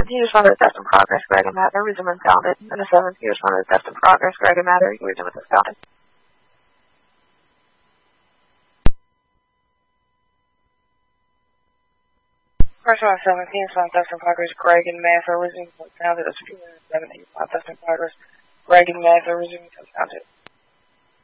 he just wanted a test in progress, Greg and Matt. Resume unfounded. And the 7th, he just wanted a test in progress, Greg and Matt. Resume with unfounded. First one, 17, so test in progress, Greg and Matt. Resume unfounded. That's 7, 8, test in progress, Greg and Matt. Resume unfounded.